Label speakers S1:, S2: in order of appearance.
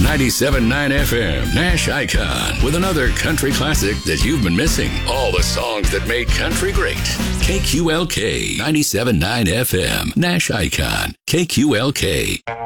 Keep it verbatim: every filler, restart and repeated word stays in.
S1: ninety-seven point nine F M, Nash Icon, with another country classic that you've been missing. All the songs that made country great. K Q L K, ninety-seven point nine F M, Nash Icon, K Q L K.